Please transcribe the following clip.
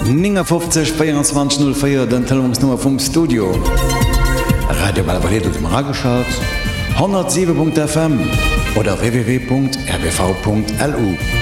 50 2404 den Telefonsnummer vom Studio. Radio Balvalet dem Rageschatz 107.fm oder www.rbv.lu.